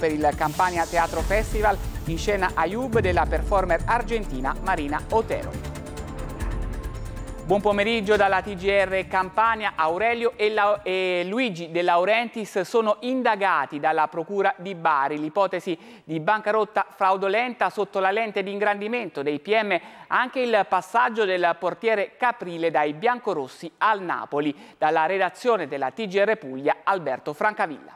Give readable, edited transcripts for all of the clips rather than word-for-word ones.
Per il Campania Teatro Festival in scena Ayub della performer argentina Marina Otero. Buon pomeriggio dalla TGR Campania. Aurelio e Luigi De Laurentiis sono indagati dalla Procura di Bari. L'ipotesi di bancarotta fraudolenta sotto la lente di ingrandimento dei PM, anche il passaggio del portiere Caprile dai biancorossi al Napoli. Dalla redazione della TGR Puglia, Alberto Francavilla.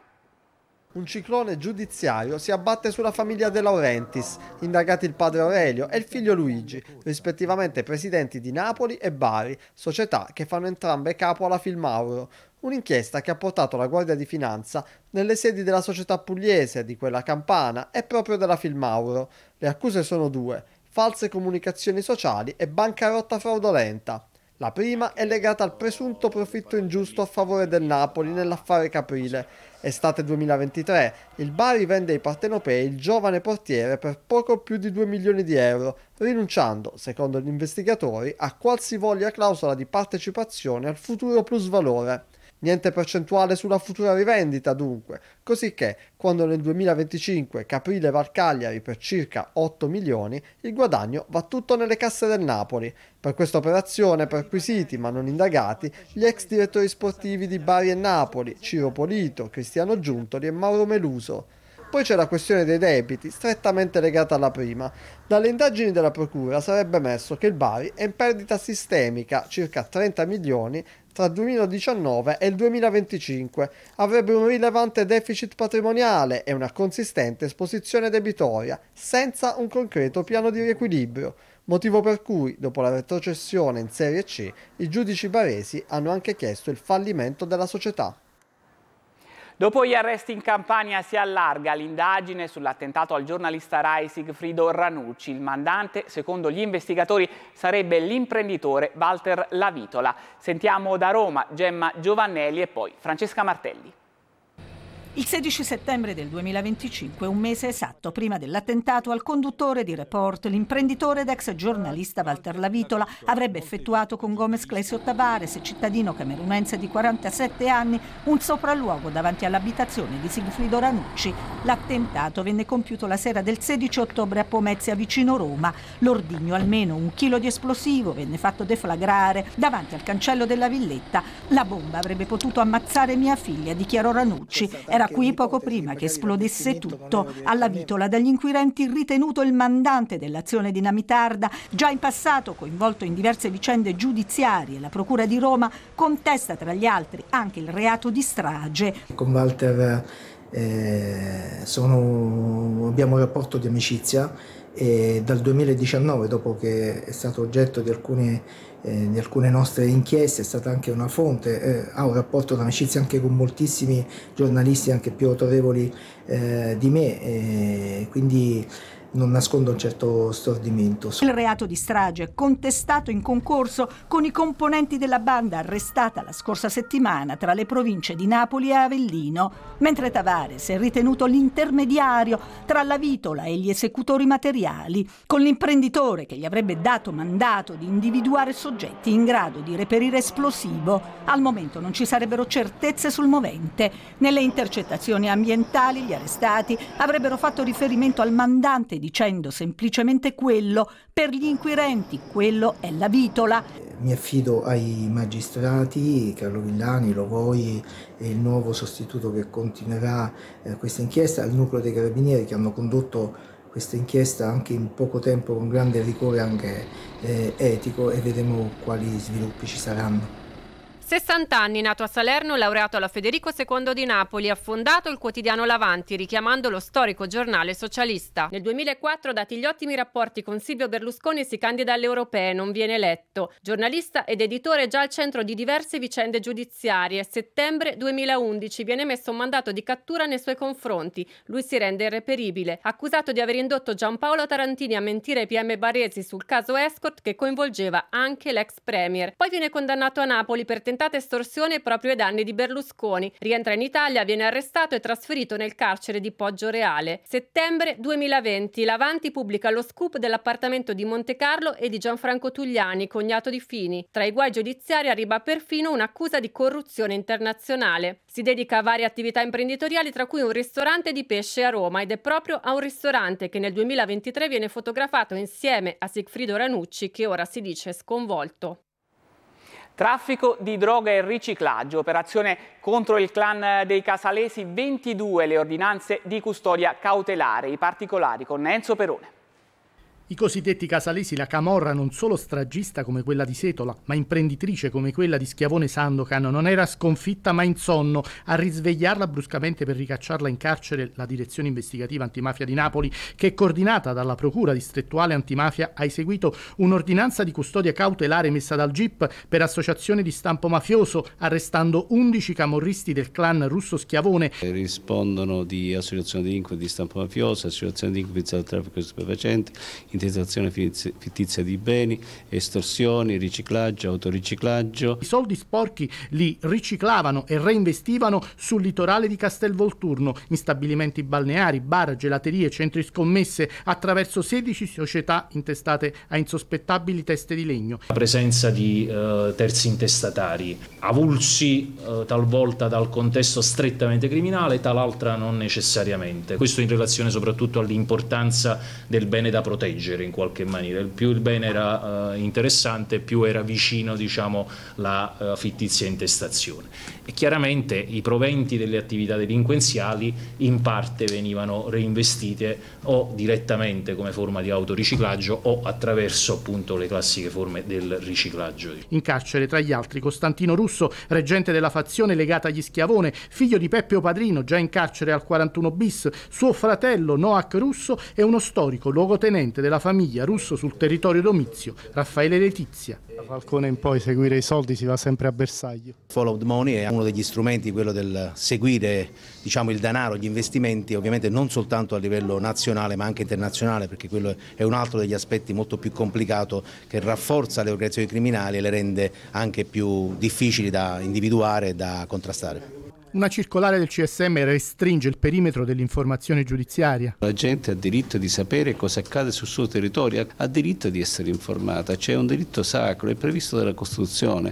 Un ciclone giudiziario si abbatte sulla famiglia De Laurentiis, indagati il padre Aurelio e il figlio Luigi, rispettivamente presidenti di Napoli e Bari, società che fanno entrambe capo alla Filmauro. Un'inchiesta che ha portato la Guardia di Finanza nelle sedi della società pugliese, di quella campana e proprio della Filmauro. Le accuse sono due: false comunicazioni sociali e bancarotta fraudolenta. La prima è legata al presunto profitto ingiusto a favore del Napoli nell'affare Caprile. Estate 2023, il Bari vende ai partenopei il giovane portiere per poco più di 2 milioni di euro, rinunciando, secondo gli investigatori, a qualsivoglia clausola di partecipazione al futuro plusvalore. Niente percentuale sulla futura rivendita dunque, così che quando nel 2025 Caprile va al Cagliari per circa 8 milioni, il guadagno va tutto nelle casse del Napoli. Per questa operazione perquisiti ma non indagati gli ex direttori sportivi di Bari e Napoli, Ciro Polito, Cristiano Giuntoli e Mauro Meluso. Poi c'è la questione dei debiti, strettamente legata alla prima. Dalle indagini della Procura sarebbe emerso che il Bari è in perdita sistemica, circa 30 milioni, tra il 2019 e il 2025, avrebbe un rilevante deficit patrimoniale e una consistente esposizione debitoria, senza un concreto piano di riequilibrio, motivo per cui, dopo la retrocessione in Serie C, i giudici baresi hanno anche chiesto il fallimento della società. Dopo gli arresti in Campania si allarga l'indagine sull'attentato al giornalista Rai Sigfrido Ranucci. Il mandante, secondo gli investigatori, sarebbe l'imprenditore Walter Lavitola. Sentiamo da Roma Gemma Giovannelli e poi Francesca Martelli. Il 16 settembre del 2025, un mese esatto prima dell'attentato al conduttore di Report, l'imprenditore ed ex giornalista Walter Lavitola avrebbe effettuato con Gomez Clesio Tavares, cittadino camerunense di 47 anni, un sopralluogo davanti all'abitazione di Sigfrido Ranucci. L'attentato venne compiuto la sera del 16 ottobre a Pomezia, vicino Roma. L'ordigno, almeno 1 chilo di esplosivo, venne fatto deflagrare davanti al cancello della villetta. La bomba avrebbe potuto ammazzare mia figlia, dichiarò Ranucci. Era qui poco prima che esplodesse tutto. Alla Vitola dagli inquirenti ritenuto il mandante dell'azione dinamitarda, già in passato coinvolto in diverse vicende giudiziarie. La Procura di Roma contesta tra gli altri anche il reato di strage. Con Walter abbiamo un rapporto di amicizia e dal 2019, dopo che è stato oggetto di alcune nostre inchieste, è stata anche una fonte, ha un rapporto d'amicizia anche con moltissimi giornalisti anche più autorevoli di me, quindi non nascondo un certo stordimento. Il reato di strage contestato in concorso con i componenti della banda arrestata la scorsa settimana tra le province di Napoli e Avellino, mentre Tavares è ritenuto l'intermediario tra la Vitola e gli esecutori materiali, con l'imprenditore che gli avrebbe dato mandato di individuare soggetti in grado di reperire esplosivo. Al momento non ci sarebbero certezze sul movente. Nelle intercettazioni ambientali gli arrestati avrebbero fatto riferimento al mandante dicendo semplicemente quello, per gli inquirenti quello è la Vitola. Mi affido ai magistrati, Carlo Villani, Lo Voi e il nuovo sostituto che continuerà questa inchiesta, al nucleo dei carabinieri che hanno condotto questa inchiesta anche in poco tempo con grande rigore anche etico, e vedremo quali sviluppi ci saranno. 60 anni, nato a Salerno, laureato alla Federico II di Napoli, ha fondato il quotidiano L'Avanti, richiamando lo storico giornale socialista. Nel 2004, dati gli ottimi rapporti con Silvio Berlusconi, si candida alle europee, non viene eletto. Giornalista ed editore già al centro di diverse vicende giudiziarie. Settembre 2011 viene messo un mandato di cattura nei suoi confronti. Lui si rende irreperibile, accusato di aver indotto Giampaolo Tarantini a mentire ai PM baresi sul caso Escort che coinvolgeva anche l'ex premier. Poi viene condannato a Napoli per tentativo tentata estorsione proprio ai danni di Berlusconi. Rientra in Italia, viene arrestato e trasferito nel carcere di Poggioreale. Settembre 2020, l'Avanti pubblica lo scoop dell'appartamento di Montecarlo e di Gianfranco Tugliani, cognato di Fini. Tra i guai giudiziari arriva perfino un'accusa di corruzione internazionale. Si dedica a varie attività imprenditoriali, tra cui un ristorante di pesce a Roma, ed è proprio a un ristorante che nel 2023 viene fotografato insieme a Sigfrido Ranucci, che ora si dice sconvolto. Traffico di droga e riciclaggio, operazione contro il clan dei Casalesi, 22 le ordinanze di custodia cautelare. I particolari con Enzo Perone. I cosiddetti Casalesi, la camorra non solo stragista come quella di Setola, ma imprenditrice come quella di Schiavone Sandokan, non era sconfitta ma in sonno. A risvegliarla bruscamente per ricacciarla in carcere la direzione investigativa antimafia di Napoli, che coordinata dalla procura distrettuale antimafia ha eseguito un'ordinanza di custodia cautelare messa dal GIP per associazione di stampo mafioso, arrestando 11 camorristi del clan russo Schiavone. Rispondono di associazione di delinquenti di stampo mafioso, associazione di delinquenti al traffico di stupefacenti, intestazione fittizia di beni, estorsioni, riciclaggio, autoriciclaggio. I soldi sporchi li riciclavano e reinvestivano sul litorale di Castelvolturno, in stabilimenti balneari, bar, gelaterie, centri scommesse, attraverso 16 società intestate a insospettabili teste di legno. La presenza di terzi intestatari, avulsi talvolta dal contesto strettamente criminale, tal'altra non necessariamente. Questo in relazione soprattutto all'importanza del bene da proteggere in qualche maniera. Più il bene era interessante, più era vicino, diciamo, la fittizia intestazione. E chiaramente i proventi delle attività delinquenziali in parte venivano reinvestite o direttamente come forma di autoriciclaggio o attraverso appunto le classiche forme del riciclaggio. In carcere tra gli altri Costantino Russo, reggente della fazione legata agli Schiavone, figlio di Peppio Padrino, già in carcere al 41 bis, suo fratello Noac Russo e uno storico luogotenente della famiglia Russo sul territorio domizio, Raffaele Letizia. Da Falcone in poi seguire i soldi si va sempre a bersaglio. Follow the money è uno degli strumenti, quello del seguire, diciamo, il denaro, gli investimenti, ovviamente non soltanto a livello nazionale ma anche internazionale, perché quello è un altro degli aspetti molto più complicato che rafforza le organizzazioni criminali e le rende anche più difficili da individuare e da contrastare. Una circolare del CSM restringe il perimetro dell'informazione giudiziaria. La gente ha diritto di sapere cosa accade sul suo territorio, ha diritto di essere informata, c'è un diritto sacro, è previsto dalla Costituzione.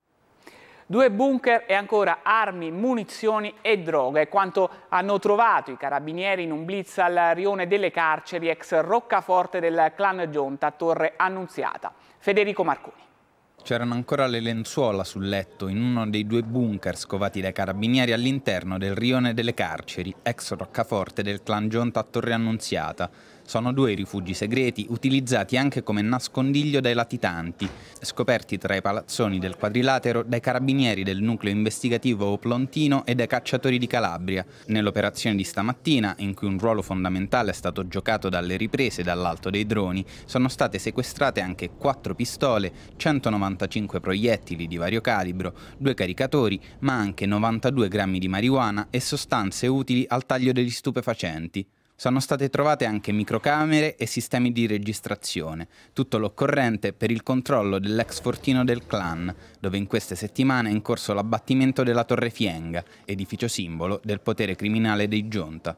2 bunker e ancora armi, munizioni e droga è quanto hanno trovato i carabinieri in un blitz al rione delle carceri ex roccaforte del clan Gionta a Torre Annunziata. Federico Marconi. C'erano ancora le lenzuola sul letto in uno dei 2 bunker scovati dai carabinieri all'interno del rione delle carceri, ex roccaforte del clan Gionta a Torre Annunziata. Sono 2 i rifugi segreti utilizzati anche come nascondiglio dai latitanti, scoperti tra i palazzoni del quadrilatero dai carabinieri del nucleo investigativo Oplontino e dai cacciatori di Calabria. Nell'operazione di stamattina, in cui un ruolo fondamentale è stato giocato dalle riprese dall'alto dei droni, sono state sequestrate anche 4 pistole, 195 proiettili di vario calibro, 2 caricatori, ma anche 92 grammi di marijuana e sostanze utili al taglio degli stupefacenti. Sono state trovate anche microcamere e sistemi di registrazione, tutto l'occorrente per il controllo dell'ex fortino del clan, dove in queste settimane è in corso l'abbattimento della Torre Fienga, edificio simbolo del potere criminale dei Gionta.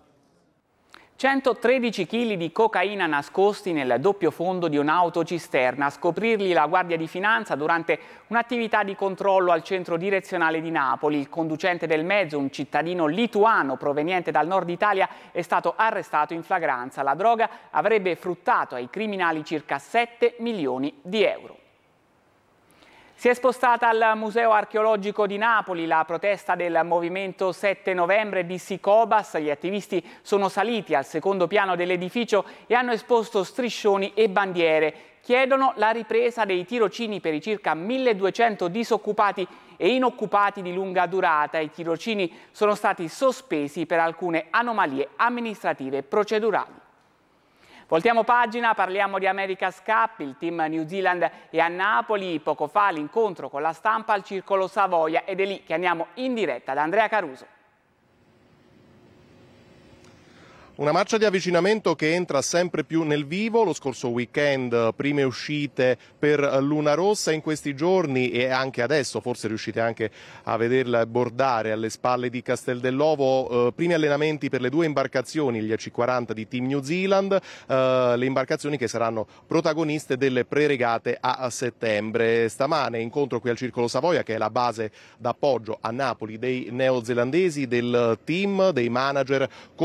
113 kg di cocaina nascosti nel doppio fondo di un'autocisterna. A scoprirli la Guardia di Finanza durante un'attività di controllo al centro direzionale di Napoli. Il conducente del mezzo, un cittadino lituano proveniente dal nord Italia, è stato arrestato in flagranza. La droga avrebbe fruttato ai criminali circa 7 milioni di euro. Si è spostata al Museo Archeologico di Napoli la protesta del movimento 7 novembre di Sicobas. Gli attivisti sono saliti al secondo piano dell'edificio e hanno esposto striscioni e bandiere. Chiedono la ripresa dei tirocini per i circa 1200 disoccupati e inoccupati di lunga durata. I tirocini sono stati sospesi per alcune anomalie amministrative e procedurali. Voltiamo pagina, parliamo di America's Cup. Il team New Zealand è a Napoli. Poco fa l'incontro con la stampa al Circolo Savoia ed è lì che andiamo in diretta da Andrea Caruso. Una marcia di avvicinamento che entra sempre più nel vivo. Lo scorso weekend prime uscite per Luna Rossa, in questi giorni e anche adesso forse riuscite anche a vederla bordare alle spalle di Castel dell'Ovo, primi allenamenti per le 2 imbarcazioni, gli AC40 di Team New Zealand, le imbarcazioni che saranno protagoniste delle preregate a settembre. Stamane incontro qui al Circolo Savoia, che è la base d'appoggio a Napoli dei neozelandesi, del team, dei manager